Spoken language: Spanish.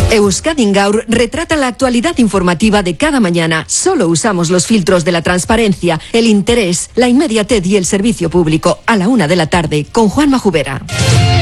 Euskadi Gaur retrata la actualidad informativa de cada mañana. Solo usamos los filtros de la transparencia, el interés, la inmediatez y el servicio público. A la 1 de la tarde, con Juanma Jubera.